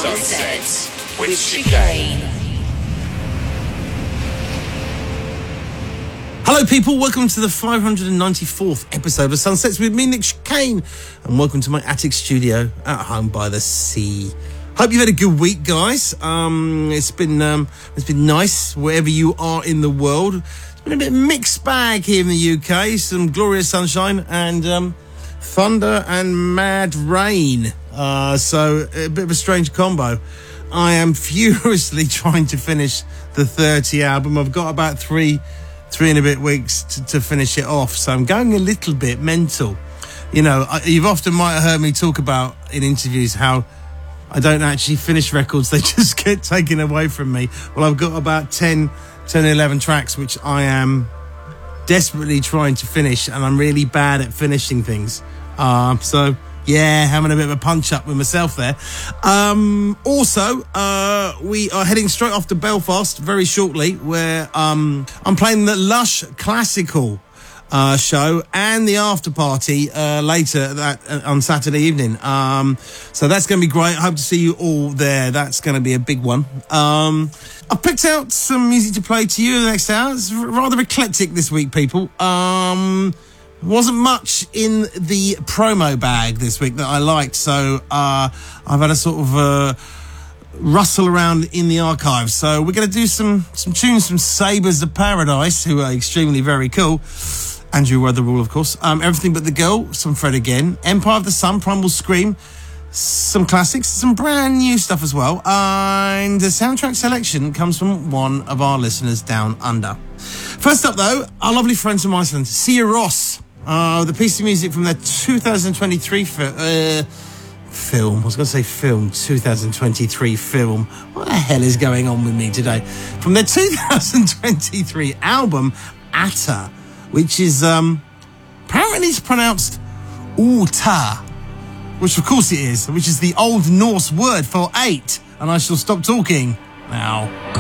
Sunsets with Chicane. Hello people, welcome to the 594th episode of Sunsets with me, Nick Chicane, and welcome to my attic studio at home by the sea. Hope you've had a good week, guys. It's been nice wherever you are in the world. It's been a bit mixed bag here in the UK, some glorious sunshine and thunder and mad rain. So a bit of a strange combo. I am furiously trying to finish the 30 album. I've got about three and a bit weeks to finish it off, so I'm going a little bit mental. You know, you've often might have heard me talk about in interviews how I don't actually finish records, they just get taken away from me. Well, I've got about 10, 11 tracks which I am desperately trying to finish, and I'm really bad at finishing things. So yeah, having a bit of a punch up with myself there. Also, we are heading straight off to Belfast very shortly, where I'm playing the Lush Classical show and the after party later on Saturday evening. So that's going to be great. I hope to see you all there. That's going to be a big one. I've picked out some music to play to you in the next hour. It's rather eclectic this week, people. Wasn't much in the promo bag this week that I liked, so I've had a sort of rustle around in the archives. So we're going to do some tunes from Sabres of Paradise, who are extremely very cool. Andrew Weatherall, of course. Everything But the Girl, some Fred again. Empire of the Sun, Primal Scream, some classics, some brand new stuff as well. And the soundtrack selection comes from one of our listeners down under. First up, though, our lovely friends from Iceland, Sia Ross. The piece of music from their 2023 film. I was going to say film, 2023 film. What the hell is going on with me today? From their 2023 album, Atta, which is, apparently it's pronounced Uta, which of course it is, which is the Old Norse word for 8. And I shall stop talking now.